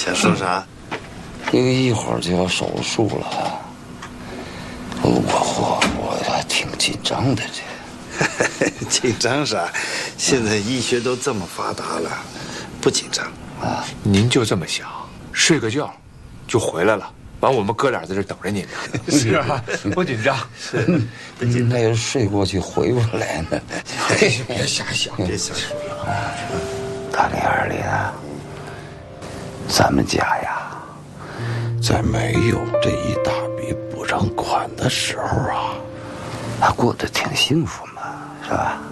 想说啥？ 一会儿就要手术了，我还挺紧张的这。 紧张啥？现在医学都这么发达了，不紧张啊。您就这么想，睡个觉就回来了，完我们哥俩在这等着您呢。是啊，不紧张。 是，不紧张。 那要睡过去回不来呢。 别瞎想， 别瞎说了。 大林二林啊，咱们家呀，在没有这一大笔补偿款的时候啊，还过得挺幸福嘛，是吧？